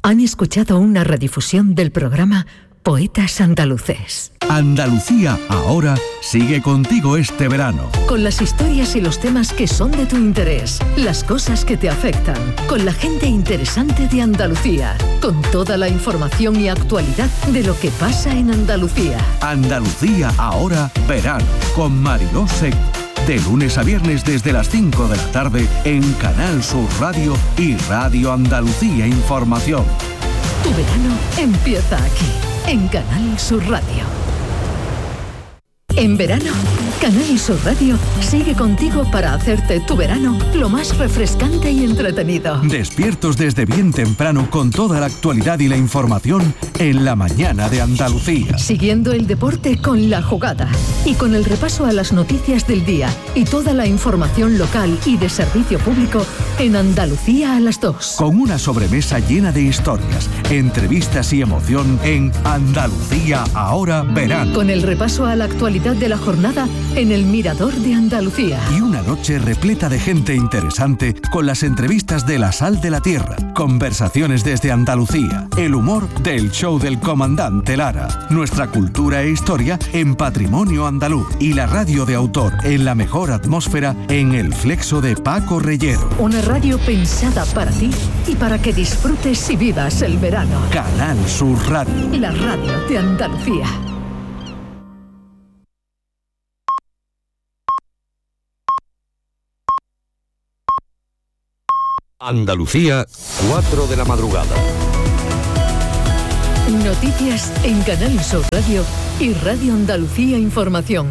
Han escuchado una redifusión del programa Poetas Andaluces. Andalucía Ahora sigue contigo este verano. Con las historias y los temas que son de tu interés, las cosas que te afectan, con la gente interesante de Andalucía, con toda la información y actualidad de lo que pasa en Andalucía. Andalucía Ahora verano, con Mariló Seco. De lunes a viernes desde las 5 de la tarde en Canal Sur Radio y Radio Andalucía Información. Tu verano empieza aquí, en Canal Sur Radio. En verano, Canal Sur Radio sigue contigo para hacerte tu verano lo más refrescante y entretenido. Despiertos desde bien temprano con toda la actualidad y la información en la mañana de Andalucía. Siguiendo el deporte con La Jugada y con el repaso a las noticias del día y toda la información local y de servicio público en Andalucía a las 2. Con una sobremesa llena de historias, entrevistas y emoción en Andalucía Ahora verano. Con el repaso a la actualidad de la jornada en el Mirador de Andalucía. Y una noche repleta de gente interesante con las entrevistas de La Sal de la Tierra, conversaciones desde Andalucía, el humor del show del comandante Lara, nuestra cultura e historia en Patrimonio Andaluz y la radio de autor en la mejor atmósfera en el Flexo de Paco Reyero. Una radio pensada para ti y para que disfrutes y vivas el verano. Canal Sur Radio. La radio de Andalucía. Andalucía, 4 de la madrugada. Noticias en Canal Sur Radio y Radio Andalucía Información.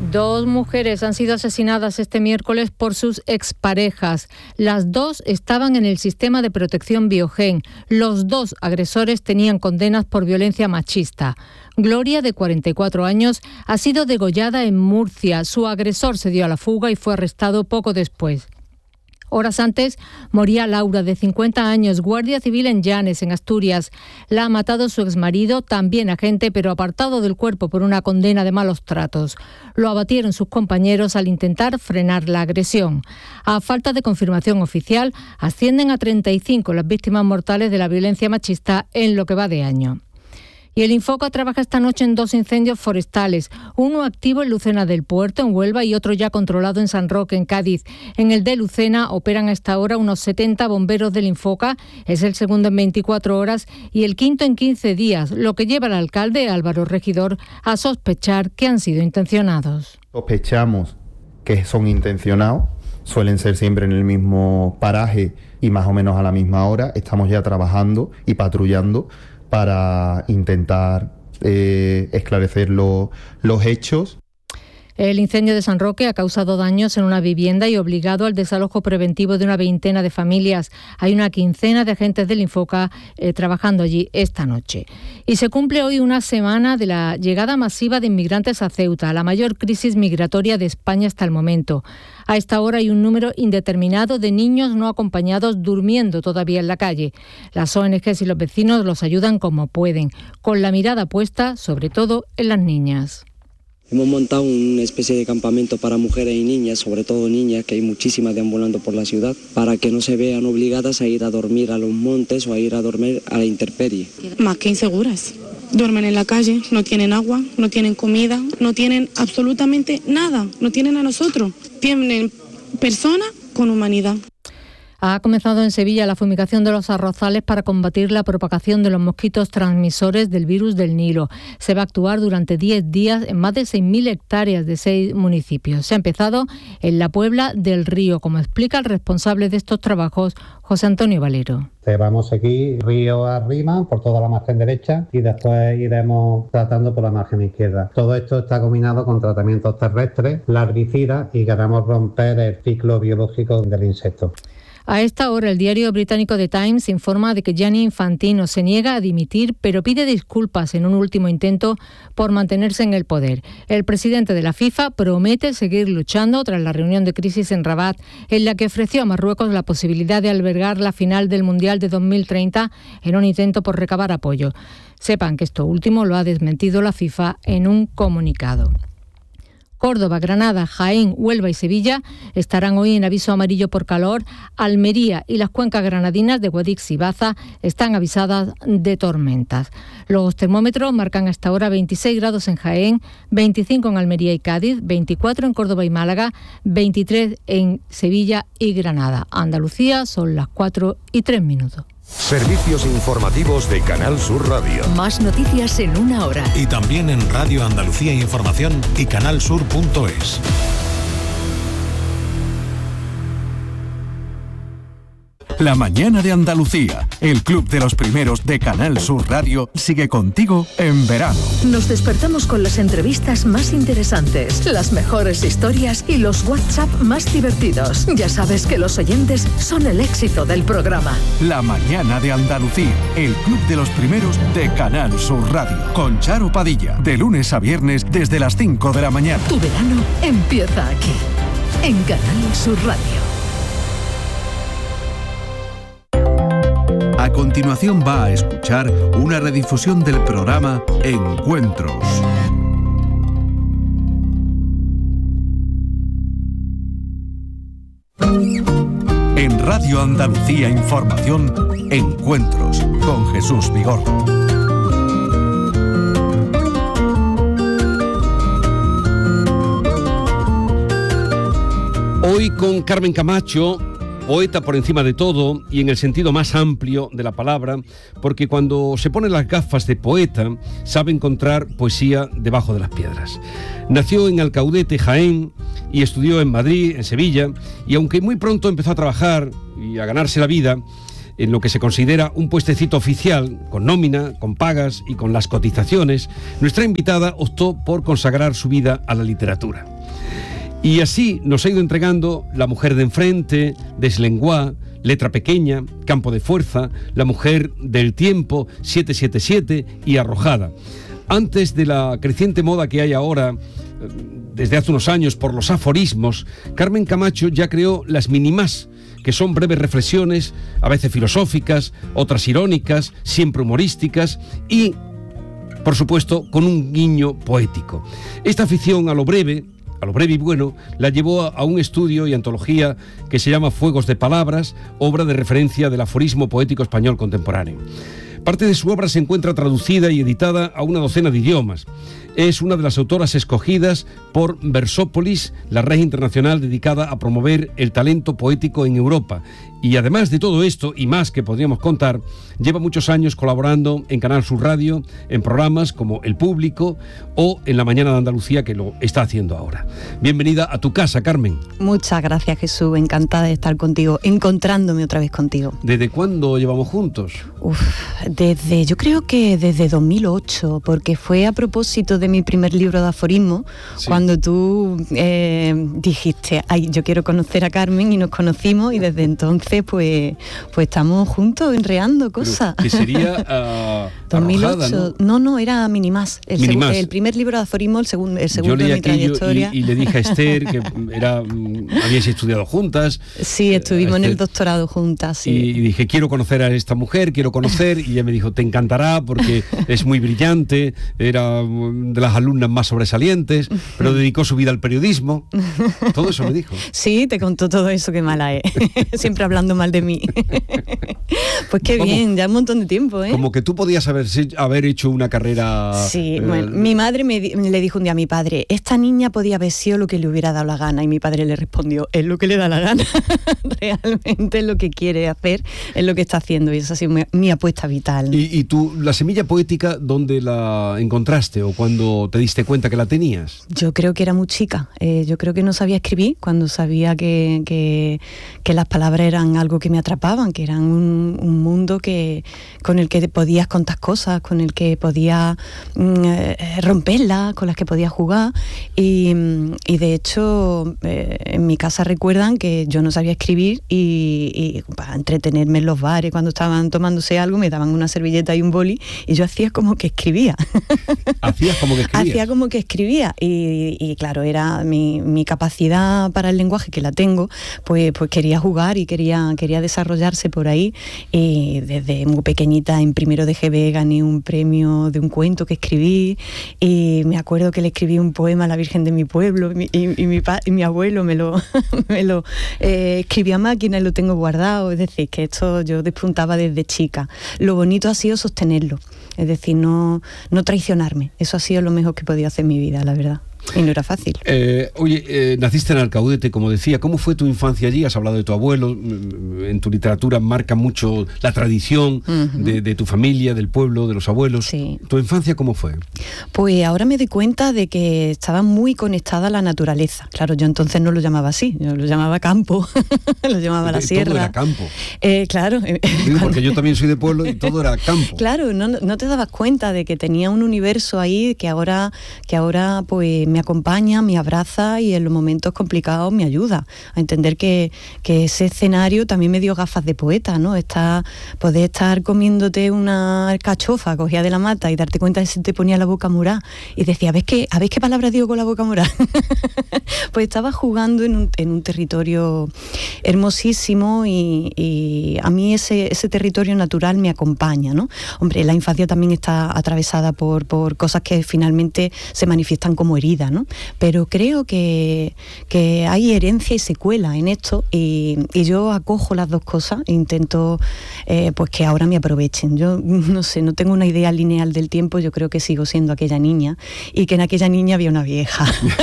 2 mujeres han sido asesinadas este miércoles por sus exparejas. Las 2 estaban en el sistema de protección Biogen. Los 2 agresores tenían condenas por violencia machista. Gloria, de 44 años, ha sido degollada en Murcia. Su agresor se dio a la fuga y fue arrestado poco después. Horas antes moría Laura, de 50 años, guardia civil en Llanes, en Asturias. La ha matado su exmarido, también agente, pero apartado del cuerpo por una condena de malos tratos. Lo abatieron sus compañeros al intentar frenar la agresión. A falta de confirmación oficial, ascienden a 35 las víctimas mortales de la violencia machista en lo que va de año. Y el Infoca trabaja esta noche en 2 incendios forestales, uno activo en Lucena del Puerto, en Huelva, y otro ya controlado en San Roque, en Cádiz. En el de Lucena operan hasta ahora unos 70 bomberos del Infoca, es el segundo en 24 horas y el quinto en 15 días, lo que lleva al alcalde Álvaro Regidor a sospechar que han sido intencionados. Sospechamos que son intencionados, suelen ser siempre en el mismo paraje y más o menos a la misma hora. Estamos ya trabajando y patrullando para intentar esclarecer los hechos. El incendio de San Roque ha causado daños en una vivienda y obligado al desalojo preventivo de una veintena de familias. Hay una quincena de agentes del Infoca trabajando allí esta noche. Y se cumple hoy una semana de la llegada masiva de inmigrantes a Ceuta, la mayor crisis migratoria de España hasta el momento. A esta hora hay un número indeterminado de niños no acompañados durmiendo todavía en la calle. Las ONGs y los vecinos los ayudan como pueden, con la mirada puesta sobre todo en las niñas. Hemos montado una especie de campamento para mujeres y niñas, sobre todo niñas, que hay muchísimas deambulando por la ciudad, para que no se vean obligadas a ir a dormir a los montes o a ir a dormir a la intemperie. Más que inseguras. Duermen en la calle, no tienen agua, no tienen comida, no tienen absolutamente nada, no tienen a nosotros. Tienen personas con humanidad. Ha comenzado en Sevilla la fumigación de los arrozales para combatir la propagación de los mosquitos transmisores del virus del Nilo. Se va a actuar durante 10 días en más de 6.000 hectáreas de 6 municipios. Se ha empezado en la Puebla del Río, como explica el responsable de estos trabajos, José Antonio Valero. Vamos a seguir río arriba por toda la margen derecha y después iremos tratando por la margen izquierda. Todo esto está combinado con tratamientos terrestres, larvicidas, y queremos romper el ciclo biológico del insecto. A esta hora, el diario británico The Times informa de que Gianni Infantino se niega a dimitir, pero pide disculpas en un último intento por mantenerse en el poder. El presidente de la FIFA promete seguir luchando tras la reunión de crisis en Rabat, en la que ofreció a Marruecos la posibilidad de albergar la final del Mundial de 2030 en un intento por recabar apoyo. Sepan que esto último lo ha desmentido la FIFA en un comunicado. Córdoba, Granada, Jaén, Huelva y Sevilla estarán hoy en aviso amarillo por calor. Almería y las cuencas granadinas de Guadix y Baza están avisadas de tormentas. Los termómetros marcan hasta ahora 26 grados en Jaén, 25 en Almería y Cádiz, 24 en Córdoba y Málaga, 23 en Sevilla y Granada. Andalucía son las 4:03. Servicios informativos de Canal Sur Radio. Más noticias en una hora. Y también en Radio Andalucía Información y canalsur.es. La mañana de Andalucía, el club de los primeros de Canal Sur Radio, sigue contigo en verano. Nos despertamos con las entrevistas más interesantes, las mejores historias y los WhatsApp más divertidos. Ya sabes que los oyentes son el éxito del programa. La mañana de Andalucía, el club de los primeros de Canal Sur Radio, con Charo Padilla, de lunes a viernes desde las 5 de la mañana. Tu verano empieza aquí, en Canal Sur Radio. A continuación va a escuchar una redifusión del programa Encuentros. En Radio Andalucía Información, Encuentros con Jesús Vigorra. Hoy con Carmen Camacho, poeta por encima de todo y en el sentido más amplio de la palabra, porque cuando se pone las gafas de poeta sabe encontrar poesía debajo de las piedras. Nació en Alcaudete, Jaén, y estudió en Madrid, en Sevilla, y aunque muy pronto empezó a trabajar y a ganarse la vida en lo que se considera un puestecito oficial, con nómina, con pagas y con las cotizaciones, nuestra invitada optó por consagrar su vida a la literatura. Y así nos ha ido entregando La mujer de enfrente, Deslenguá, Letra pequeña, Campo de fuerza, La mujer del tiempo, 777 y Arrojada. Antes de la creciente moda que hay ahora, desde hace unos años, por los aforismos, Carmen Camacho ya creó las Minimás, que son breves reflexiones, a veces filosóficas, otras irónicas, siempre humorísticas y, por supuesto, con un guiño poético. Esta afición a lo breve y bueno, la llevó a un estudio y antología que se llama Fuegos de Palabras, obra de referencia del aforismo poético español contemporáneo. Parte de su obra se encuentra traducida y editada a una docena de idiomas. Es una de las autoras escogidas por Versópolis, la red internacional dedicada a promover el talento poético en Europa. Y además de todo esto y más que podríamos contar, lleva muchos años colaborando en Canal Sur Radio, en programas como El Público o en La Mañana de Andalucía, que lo está haciendo ahora. Bienvenida a tu casa, Carmen. Muchas gracias, Jesús. Encantada de estar contigo, encontrándome otra vez contigo. ¿Desde cuándo llevamos juntos? Yo creo que desde 2008, porque fue a propósito de mi primer libro de aforismo, sí, cuando tú dijiste, ay, yo quiero conocer a Carmen, y nos conocimos, y desde entonces pues estamos juntos enreando cosas. ¿Qué sería 2008? Arrojada, No, era Minimás. El primer libro de aforismo, el segundo de mi trayectoria. Y le dije a Esther que habíais estudiado juntas. Sí, estuvimos en el doctorado juntas. Sí. Y dije, quiero conocer a esta mujer, y ella me dijo, te encantará porque es muy brillante, era de las alumnas más sobresalientes, pero dedicó su vida al periodismo. Todo eso me dijo. Sí, te contó todo eso, qué mala es. Siempre hablando mal de mí. Pues qué bien, ya un montón de tiempo, ¿eh? Como que tú podías haber hecho una carrera... Sí, bueno, mi madre le dijo un día a mi padre, esta niña podía haber sido lo que le hubiera dado la gana, y mi padre le respondió, es lo que le da la gana. Realmente es lo que quiere hacer, es lo que está haciendo, y esa ha sido mi apuesta vital. ¿Y tú, la semilla poética, dónde la encontraste o cuando te diste cuenta que la tenías? Yo creo que era muy chica, yo creo que no sabía escribir cuando sabía que las palabras eran algo que me atrapaban, que eran un mundo con el que podías contar cosas, con el que podías romperlas, con las que podías jugar, y de hecho en mi casa recuerdan que yo no sabía escribir, y para entretenerme en los bares cuando estaban tomándose algo me daban una servilleta y un boli y yo hacía como que escribía. ¿Hacías como que escribías? Hacía como que escribía, y claro, era mi capacidad para el lenguaje, que la tengo, pues quería jugar y quería desarrollarse por ahí, y desde muy pequeñita en primero de GB gané un premio de un cuento que escribí, y me acuerdo que le escribí un poema a la Virgen de mi pueblo, y mi abuelo me lo escribía a máquina y lo tengo guardado. Es decir, que esto yo despuntaba desde chica. Lo bonito ha sido sostenerlo, es decir, no traicionarme. Eso ha sido lo mejor que he podido hacer en mi vida, la verdad. Y no era fácil. Naciste en Alcaudete, como decía. ¿Cómo fue tu infancia allí? Has hablado de tu abuelo. En tu literatura marca mucho la tradición de tu familia, del pueblo, de los abuelos. Sí. ¿Tu infancia cómo fue? Pues ahora me doy cuenta de que estaba muy conectada a la naturaleza. Claro, yo entonces no lo llamaba así, yo lo llamaba campo, lo llamaba la sierra. Todo era campo. Claro. Porque yo también soy de pueblo y todo era campo. Claro, no te dabas cuenta de que tenía un universo ahí que ahora pues me acompaña, me abraza y en los momentos complicados me ayuda a entender que ese escenario también me dio gafas de poeta, ¿no? Poder estar comiéndote una alcachofa cogida de la mata y darte cuenta de que se te ponía la boca morada y decía, ¿ves qué palabra digo con la boca morada? Pues estaba jugando en un territorio hermosísimo y a mí ese territorio natural me acompaña, ¿no? Hombre, la infancia también está atravesada por cosas que finalmente se manifiestan como heridas, ¿no? Pero creo que hay herencia y secuela en esto y yo acojo las dos cosas e intento pues que ahora me aprovechen. Yo no sé, no tengo una idea lineal del tiempo, yo creo que sigo siendo aquella niña y que en aquella niña había una vieja.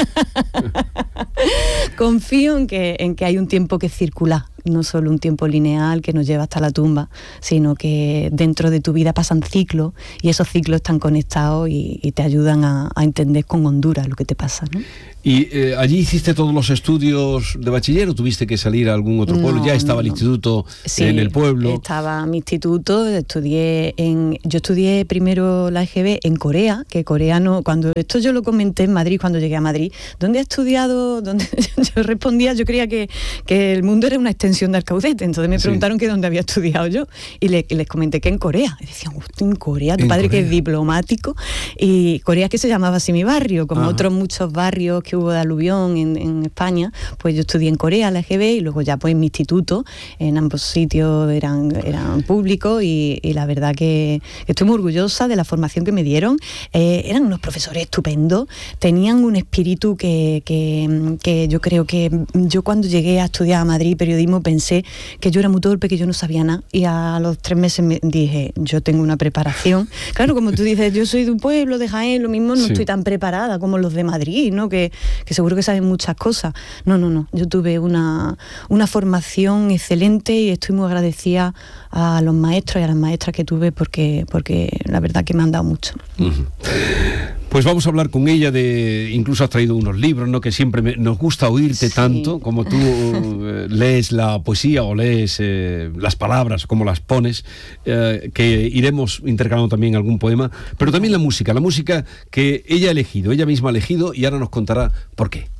Confío en que hay un tiempo que circula, no solo un tiempo lineal que nos lleva hasta la tumba, sino que dentro de tu vida pasan ciclos y esos ciclos están conectados y te ayudan a entender con hondura lo que te pasa, ¿no? ¿Y allí hiciste todos los estudios de bachiller o tuviste que salir a algún otro pueblo? ¿Ya estaba el instituto en el pueblo? Estaba mi instituto, yo estudié primero la EGB en Corea, que coreano, cuando esto yo lo comenté en Madrid, cuando llegué a Madrid, ¿dónde has estudiado? Yo respondía, yo creía que el mundo era una extensión de Alcaudete, entonces me preguntaron que dónde había estudiado yo, y les comenté que en Corea, y decían, en Corea, tu padre que es diplomático, y Corea que se llamaba así mi barrio, como otros muchos barrios que hubo de aluvión en España, pues yo estudié en Corea, la EGB, y luego ya pues en mi instituto, en ambos sitios eran públicos, y la verdad que estoy muy orgullosa de la formación que me dieron. Eran unos profesores estupendos, tenían un espíritu que yo creo que yo cuando llegué a estudiar a Madrid periodismo pensé que yo era muy torpe, que yo no sabía nada, y a los 3 meses me dije, yo tengo una preparación. Claro, como tú dices, yo soy de un pueblo, de Jaén, lo mismo, no estoy tan preparada como los de Madrid, ¿no? Que seguro que saben muchas cosas. No, yo tuve una formación excelente y estoy muy agradecida a los maestros y a las maestras que tuve porque la verdad que me han dado mucho. Pues vamos a hablar con ella incluso has traído unos libros, ¿no? Que siempre nos gusta oírte tanto, como tú lees la poesía o lees las palabras, como las pones, que iremos intercalando también algún poema, pero también la música que ella misma ha elegido y ahora nos contará por qué.